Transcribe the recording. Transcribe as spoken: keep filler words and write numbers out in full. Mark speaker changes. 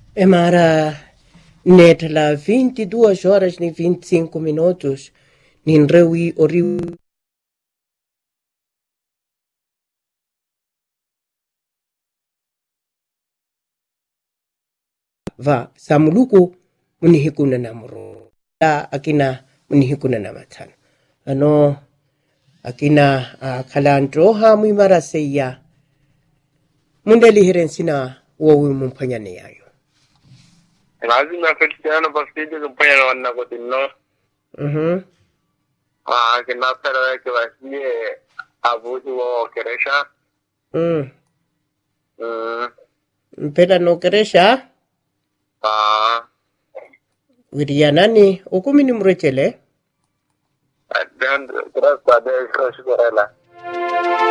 Speaker 1: E mara net la vinte e duas horas e vinte e cinco minutos nin rewi ori va samuluku munihikuna na muro la akina munihikuna na matan ano akina uh, kalandroha muy maraseya mundali hiren sina wowi mumpanyane yayo
Speaker 2: lazima fetiano pasidi kumpanya wana kotinno
Speaker 1: mhm
Speaker 2: ah kina pero ke wasie abuji wo keresha
Speaker 1: mm
Speaker 2: mm
Speaker 1: mpela no keresha
Speaker 2: ah
Speaker 1: wiria nani ukumi ni mrechele
Speaker 2: dan terus pada krosh korela